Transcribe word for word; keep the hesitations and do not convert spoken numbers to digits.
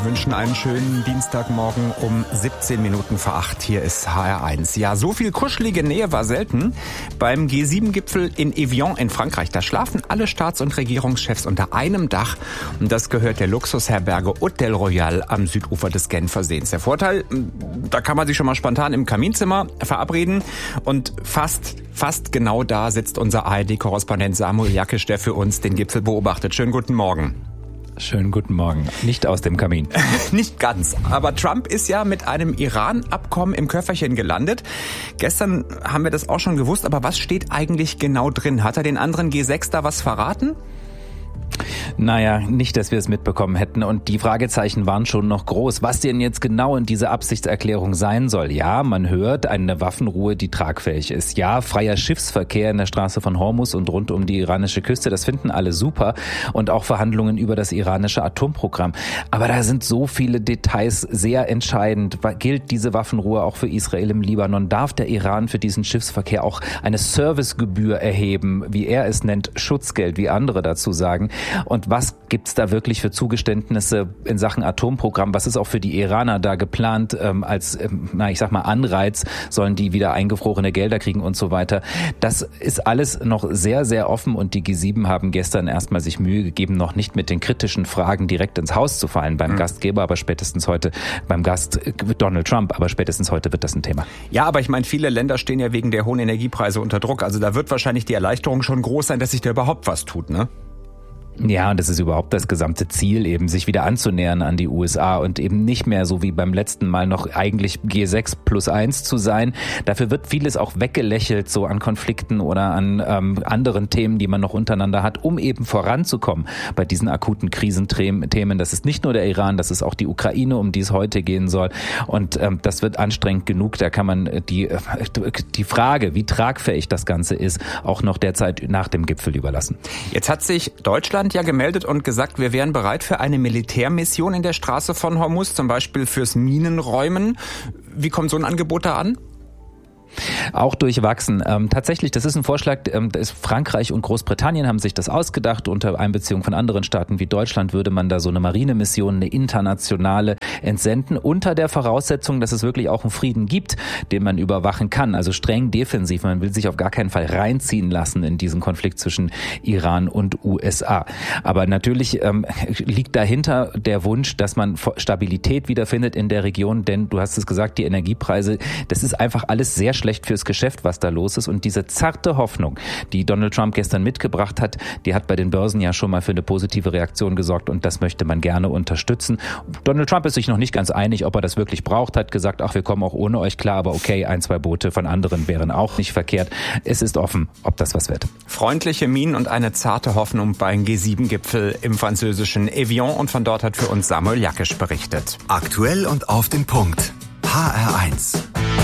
Wir wünschen einen schönen Dienstagmorgen um siebzehn Minuten vor acht. Hier ist H R eins. Ja, so viel kuschelige Nähe war selten. Beim G sieben Gipfel in Evian in Frankreich, da schlafen alle Staats- und Regierungschefs unter einem Dach. Und das gehört der Luxusherberge Hotel Royal am Südufer des Genfersees. Der Vorteil, da kann man sich schon mal spontan im Kaminzimmer verabreden. Und fast, fast genau da sitzt unser A R D-Korrespondent Samuel Jakisch, der für uns den Gipfel beobachtet. Schönen guten Morgen. Schönen guten Morgen. Nicht aus dem Kamin. Nicht ganz. Aber Trump ist ja mit einem Iran-Abkommen im Köfferchen gelandet. Gestern haben wir das auch schon gewusst. Aber was steht eigentlich genau drin? Hat er den anderen G sechs da was verraten? Naja, nicht, dass wir es mitbekommen hätten. Und die Fragezeichen waren schon noch groß. Was denn jetzt genau in dieser Absichtserklärung sein soll? Ja, man hört eine Waffenruhe, die tragfähig ist. Ja, freier Schiffsverkehr in der Straße von Hormuz und rund um die iranische Küste. Das finden alle super. Und auch Verhandlungen über das iranische Atomprogramm. Aber da sind so viele Details sehr entscheidend. Gilt diese Waffenruhe auch für Israel im Libanon? Darf der Iran für diesen Schiffsverkehr auch eine Servicegebühr erheben, wie er es nennt, Schutzgeld, wie andere dazu sagen? Und was gibt's da wirklich für Zugeständnisse in Sachen Atomprogramm? Was ist auch für die Iraner da geplant ähm, als, ähm, na ich sag mal, Anreiz? Sollen die wieder eingefrorene Gelder kriegen und so weiter? Das ist alles noch sehr, sehr offen und die G sieben haben gestern erstmal sich Mühe gegeben, noch nicht mit den kritischen Fragen direkt ins Haus zu fallen beim mhm. Gastgeber, aber spätestens heute beim Gast Donald Trump, aber spätestens heute wird das ein Thema. Ja, aber ich meine, viele Länder stehen ja wegen der hohen Energiepreise unter Druck. Also da wird wahrscheinlich die Erleichterung schon groß sein, dass sich da überhaupt was tut, ne? Ja, und das ist überhaupt das gesamte Ziel, eben sich wieder anzunähern an die U S A und eben nicht mehr so wie beim letzten Mal noch eigentlich G sechs plus eins zu sein. Dafür wird vieles auch weggelächelt, so an Konflikten oder an ähm, anderen Themen, die man noch untereinander hat, um eben voranzukommen bei diesen akuten Krisenthemen. Das ist nicht nur der Iran, das ist auch die Ukraine, um die es heute gehen soll. Und ähm, das wird anstrengend genug. Da kann man die, die Frage, wie tragfähig das Ganze ist, auch noch derzeit nach dem Gipfel überlassen. Jetzt hat sich Deutschland ja gemeldet und gesagt, wir wären bereit für eine Militärmission in der Straße von Hormuz, zum Beispiel fürs Minenräumen. Wie kommt so ein Angebot da an? Auch durchwachsen. Ähm, tatsächlich, das ist ein Vorschlag, ähm, das Frankreich und Großbritannien haben sich das ausgedacht. Unter Einbeziehung von anderen Staaten wie Deutschland würde man da so eine Marinemission, eine internationale entsenden, unter der Voraussetzung, dass es wirklich auch einen Frieden gibt, den man überwachen kann. Also streng defensiv. Man will sich auf gar keinen Fall reinziehen lassen in diesen Konflikt zwischen Iran und U S A. Aber natürlich ähm, liegt dahinter der Wunsch, dass man Stabilität wiederfindet in der Region, denn du hast es gesagt, die Energiepreise, das ist einfach alles sehr schlecht fürs Geschäft, was da los ist. Und diese zarte Hoffnung, die Donald Trump gestern mitgebracht hat, die hat bei den Börsen ja schon mal für eine positive Reaktion gesorgt und das möchte man gerne unterstützen. Donald Trump ist sich noch nicht ganz einig, ob er das wirklich braucht, hat gesagt, ach, wir kommen auch ohne euch klar, aber okay, ein, zwei Boote von anderen wären auch nicht verkehrt. Es ist offen, ob das was wird. Freundliche Mienen und eine zarte Hoffnung beim G sieben Gipfel im französischen Evian und von dort hat für uns Samuel Jakisch berichtet. Aktuell und auf den Punkt. H R eins.